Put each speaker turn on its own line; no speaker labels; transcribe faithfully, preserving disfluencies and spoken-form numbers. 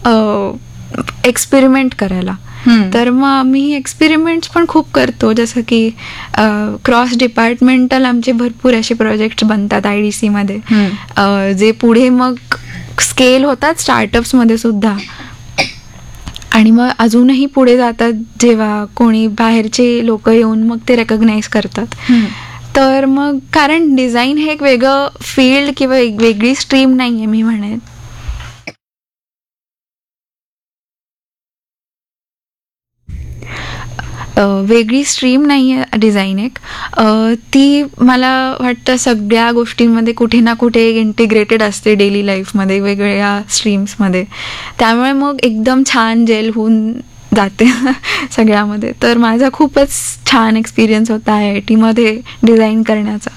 Experiment करायला. तर मग मी एक्सपेरिमेंट्स पण खूप करतो, जसं की क्रॉस डिपार्टमेंटल आमचे भरपूर असे प्रोजेक्ट बनतात आय डी सी मध्ये, जे पुढे मग स्केल होतात स्टार्टअप्समध्ये सुद्धा, आणि मग अजूनही पुढे जातात जेव्हा कोणी बाहेरचे लोक येऊन मग ते रेकग्नाइज करतात. तर मग कारण डिझाईन हे एक वेगळं फील्ड किंवा एक वेगळी स्ट्रीम नाही आहे मी म्हणेन. वेगळी स्ट्रीम नाही आहे डिझाईन एक, ती मला वाटतं सगळ्या गोष्टींमध्ये कुठे ना कुठे इंटिग्रेटेड असते डेली लाईफमध्ये वेगवेगळ्या स्ट्रीम्समध्ये, त्यामुळे मग एकदम छान जेल होऊन जाते सगळ्यामध्ये. तर माझा खूपच छान एक्सपिरियन्स होता आय आय टीमध्ये डिझाईन करण्याचा.